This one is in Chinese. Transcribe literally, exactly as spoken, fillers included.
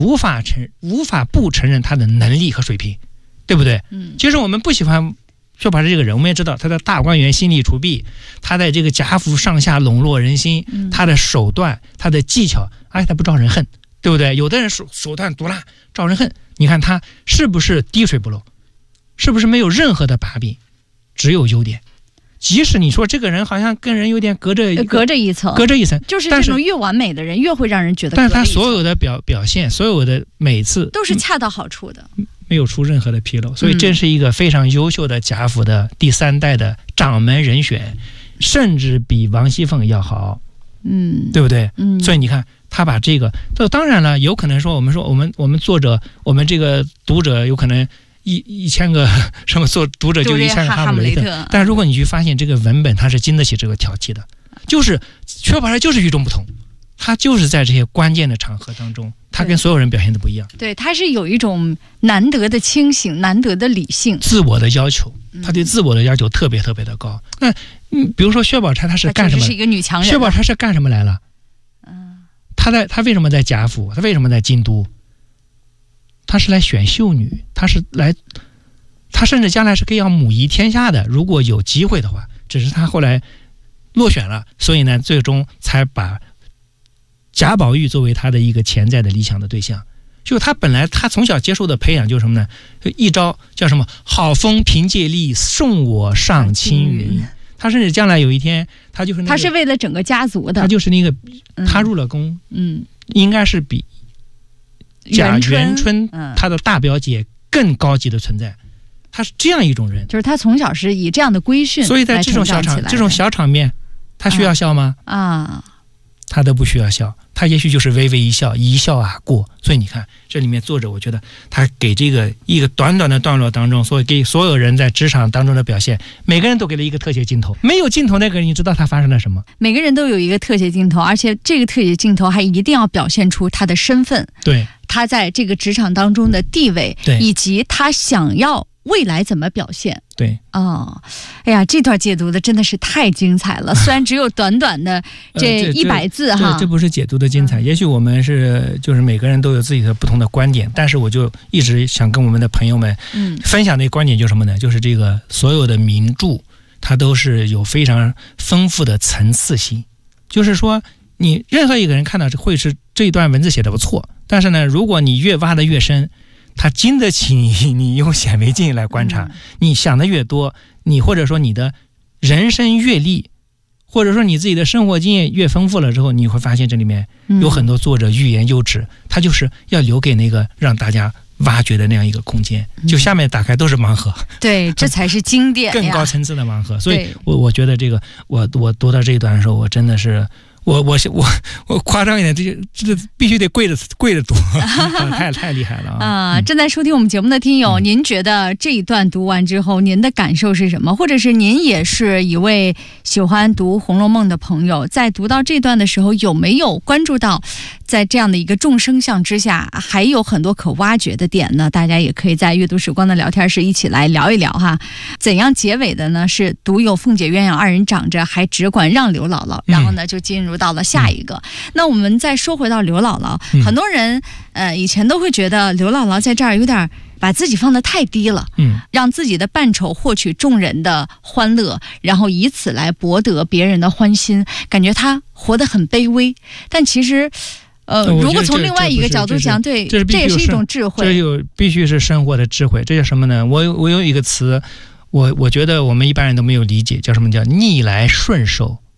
无法承无法不承认他的能力和水平，对不对？ 嗯， 其实我们不喜欢薛宝钗这个人，我们也知道他在大观园心力除弊，他在这个贾府上下笼络人心， 嗯、 他的手段他的技巧，而且他不招人恨，对不对？有的人手手段毒辣招人恨，你看他是不是滴水不漏，是不是没有任何的把柄，只有优点。即使你说这个人好像跟人有点隔着隔着一层， 隔着一层， 就是这种越完美的人越会让人觉得隔着一层。 但是他所有的表表现，所有的每次都是恰到好处的， 没有出任何的纰漏，所以这是一个非常优秀的贾府的第三代的掌门人选，甚至比王熙凤要好， 嗯， 对不对？ 嗯， 所以你看他把这个，这当然了，有可能说我们说我们我们作者，我们这个读者有可能。一一千个什么做读者就一千个哈姆雷特，雷特但如果你去发现这个文本，它是经得起这个挑剔的，就是薛宝钗就是与众不同，他就是在这些关键的场合当中，他跟所有人表现的不一样。 对，他是有一种难得的清醒，难得的理性， 自我的要求，他对自我的要求特别特别的高。那嗯，比如说薛宝钗，她是干什么？ 是一个女强人。 薛宝钗是干什么来了？ 嗯， 她在，她为什么在贾府？她为什么在京都？他是来选秀女，他是来，他甚至将来是可以要母仪天下的，如果有机会的话，只是他后来落选了，所以呢，最终才把贾宝玉作为他的一个潜在的理想的对象。就他本来他从小接受的培养就是什么呢？就一招叫什么好风凭借力，送我上青云。他甚至将来有一天，他就是、那个、 他是为了整个家族的， 他就是那个他入了宫， 嗯， 应该是比。贾元春她的大表姐更高级的存在，她是这样一种人， 就是她从小是以这样的规训， 所以在这种小场这种小场面，她需要笑吗？ 啊， 她都不需要笑，她也许就是微微一笑，一笑而过。所以你看，这里面作者我觉得他给这个一个短短的段落当中，所以给所有人在职场当中的表现，每个人都给了一个特写镜头。没有镜头那个人，你知道他发生了什么？ 每个人都有一个特写镜头，而且这个特写镜头还一定要表现出他的身份。 对。 他在这个职场当中的地位， 对， 以及他想要未来怎么表现， 对， 哦，哎呀，这段解读的真的是太精彩了。虽然只有短短的这一百字、呃、 哈， 这, 这不是解读的精彩、嗯。也许我们是就是每个人都有自己的不同的观点，但是我就一直想跟我们的朋友们分享的一个观点就是什么呢？就是这个所有的名著，它都是有非常丰富的层次性，就是说。你任何一个人看到会是这一段文字写的不错，但是呢，如果你越挖的越深，它经得起你你用显微镜来观察、嗯。你想的越多，你或者说你的人生阅历，或者说你自己的生活经验越丰富了之后，你会发现这里面有很多作者欲言又止、嗯，他就是要留给那个让大家挖掘的那样一个空间。就下面打开都是盲盒， 对，这才是经典， 更高层次的盲盒。所以我我觉得这个我我读到这一段的时候，我真的是。我我我我夸张一点，这这必须得跪着跪着读，太太厉害了啊！ 啊，正在收听我们节目的听友、嗯，您觉得这一段读完之后，您的感受是什么？或者是您也是一位喜欢读《红楼梦》的朋友，在读到这段的时候，有没有关注到，在这样的一个众生相之下，还有很多可挖掘的点呢？大家也可以在阅读时光的聊天室一起来聊一聊哈。怎样结尾的呢？是独有凤姐鸳鸯二人长着，还只管让刘姥姥，然后呢就进入到了下一个、嗯、那我们再说回到刘姥姥、嗯、很多人呃以前都会觉得刘姥姥在这儿有点把自己放得太低了，嗯，让自己的扮丑获取众人的欢乐，然后以此来博得别人的欢心，感觉她活得很卑微。但其实呃，如果从另外一个角度讲，对， 这这也是一种智慧， 这有必须是生活的智慧。这叫什么呢？我我有一个词，我我觉得我们一般人都没有理解，叫什么叫逆来顺受。